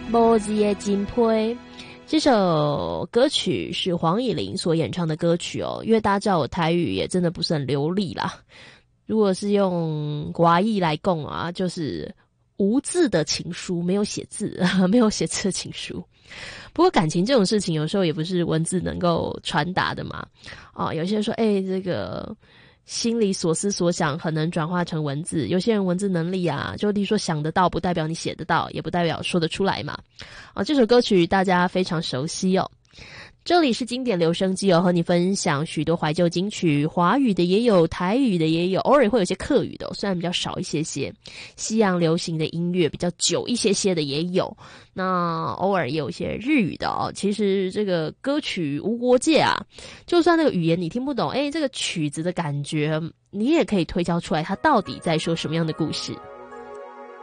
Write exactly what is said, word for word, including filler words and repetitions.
无字的金胚。这首歌曲是黄以玲所演唱的歌曲哦，因为大家知道我台语也真的不是很流利啦。如果是用华语来讲啊，就是无字的情书，没有写字，没有写字的情书。不过感情这种事情，有时候也不是文字能够传达的嘛。啊，有些人说，哎、欸，这个心里所思所想很能转化成文字。有些人文字能力啊，就例如说想得到，不代表你写得到，也不代表说得出来嘛。啊，这首歌曲大家非常熟悉哦。这里是经典留声机哦，和你分享许多怀旧金曲，华语的也有，台语的也有，偶尔会有些客语的、哦，虽然比较少一些些。西洋流行的音乐比较久一些些的也有，那偶尔也有一些日语的哦。其实这个歌曲无国界啊，就算那个语言你听不懂，诶，这个曲子的感觉你也可以推敲出来，它到底在说什么样的故事。